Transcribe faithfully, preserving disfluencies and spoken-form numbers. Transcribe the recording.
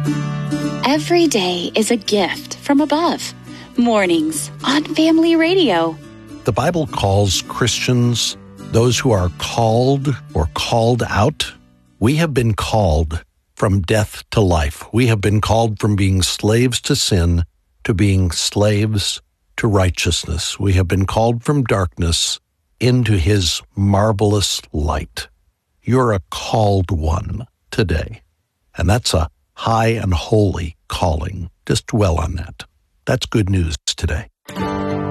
Every day is a gift from above. Mornings on Family Radio. The Bible calls Christians those who are called or called out. We have been called from death to life. We have been called from being slaves to sin to being slaves to righteousness. We have been called from darkness into his marvelous light. You're a called one today. And that's a high and holy calling. Just dwell on that. That's good news today.